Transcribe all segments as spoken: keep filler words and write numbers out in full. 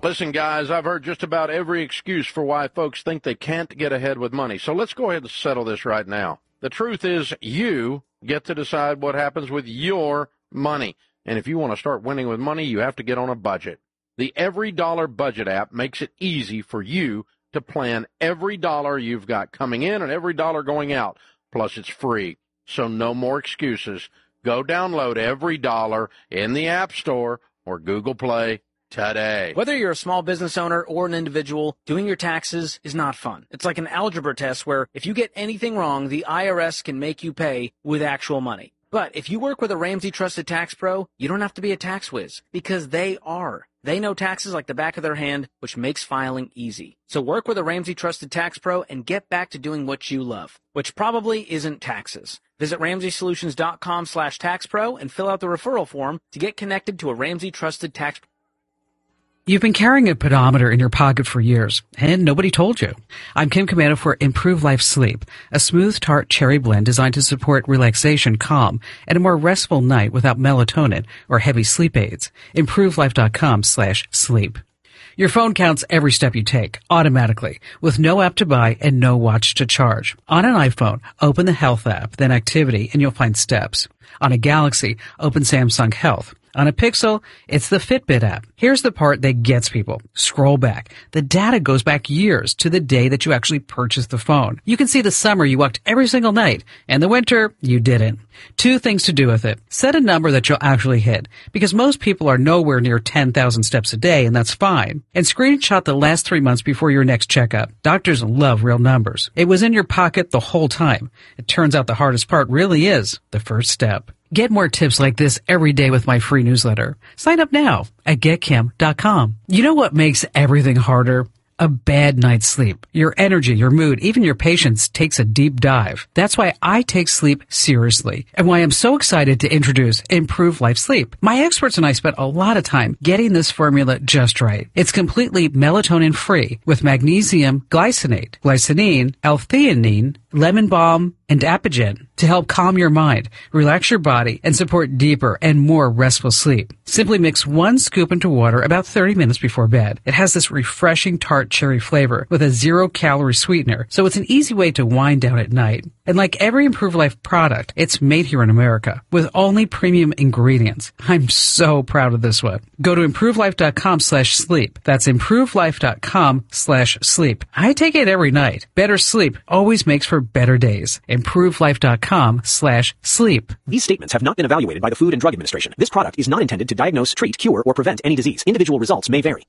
Listen, guys, I've heard just about every excuse for why folks think they can't get ahead with money. So let's go ahead and settle this right now. The truth is you get to decide what happens with your money. And if you want to start winning with money, you have to get on a budget. The Every Dollar Budget app makes it easy for you to plan every dollar you've got coming in and every dollar going out. Plus, it's free. So no more excuses. Go download Every Dollar in the App Store or Google Play today. Whether you're a small business owner or an individual, doing your taxes is not fun. It's like an algebra test where if you get anything wrong, the I R S can make you pay with actual money. But if you work with a Ramsey Trusted Tax Pro, you don't have to be a tax whiz, because they are. They know taxes like the back of their hand, which makes filing easy. So work with a Ramsey Trusted Tax Pro and get back to doing what you love, which probably isn't taxes. Visit ramseysolutions.com slash tax pro and fill out the referral form to get connected to a Ramsey Trusted Tax Pro. You've been carrying a pedometer in your pocket for years, and nobody told you. I'm Kim Comando for Improve Life Sleep, a smooth tart cherry blend designed to support relaxation, calm, and a more restful night without melatonin or heavy sleep aids. ImproveLife.com slash sleep. Your phone counts every step you take, automatically, with no app to buy and no watch to charge. On an iPhone, open the Health app, then Activity, and you'll find steps. On a Galaxy, open Samsung Health. On a Pixel, it's the Fitbit app. Here's the part that gets people. Scroll back. The data goes back years to the day that you actually purchased the phone. You can see the summer you walked every single night, and the winter you didn't. Two things to do with it. Set a number that you'll actually hit, because most people are nowhere near ten thousand steps a day, and that's fine. And screenshot the last three months before your next checkup. Doctors love real numbers. It was in your pocket the whole time. It turns out the hardest part really is the first step. Get more tips like this every day with my free newsletter. Sign up now at get kim dot com. You know what makes everything harder? A bad night's sleep. Your energy, your mood, even your patience takes a deep dive. That's why I take sleep seriously, and why I'm so excited to introduce Improve Life Sleep. My experts and I spent a lot of time getting this formula just right. It's completely melatonin-free with magnesium glycinate, glycinine, L-theanine, lemon balm, and Apigen to help calm your mind, relax your body, and support deeper and more restful sleep. Simply mix one scoop into water about thirty minutes before bed. It has this refreshing tart cherry flavor with a zero-calorie sweetener, so it's an easy way to wind down at night. And like every Improve Life product, it's made here in America with only premium ingredients. I'm so proud of this one. Go to ImproveLife.com slash sleep. That's ImproveLife.com slash sleep. I take it every night. Better sleep always makes for better days. ImproveLife.com slash sleep. These statements have not been evaluated by the Food and Drug Administration. This product is not intended to diagnose, treat, cure, or prevent any disease. Individual results may vary.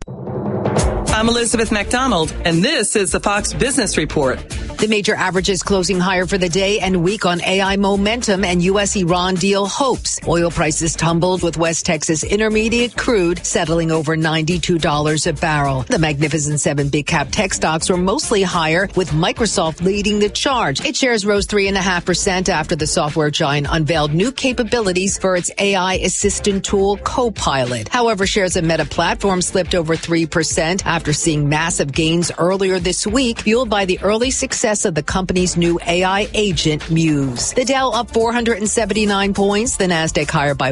I'm Elizabeth McDonald, and this is the Fox Business Report. The major averages closing higher for the day and week on A I momentum and U S Iran deal hopes. Oil prices tumbled with West Texas Intermediate crude settling over ninety-two dollars a barrel. The Magnificent Seven big cap tech stocks were mostly higher, with Microsoft leading the charge. Its shares rose three point five percent after the software giant unveiled new capabilities for its A I assistant tool, Copilot. However, shares of Meta Platforms slipped over three percent after seeing massive gains earlier this week, fueled by the early success of the company's new A I agent, Muse. The Dow up four hundred seventy-nine points, the Nasdaq higher by